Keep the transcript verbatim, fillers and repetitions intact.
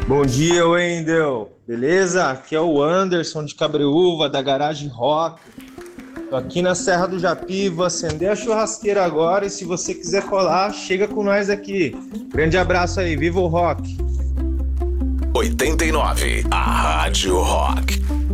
Bom dia, Wendel. Beleza? Aqui é o Anderson de Cabreúva, da Garagem Rock. Tô aqui na Serra do Japi, vou acender a churrasqueira agora e se você quiser colar, chega com nós aqui. Grande abraço aí, viva o rock! oitenta e nove, a Rádio Rock.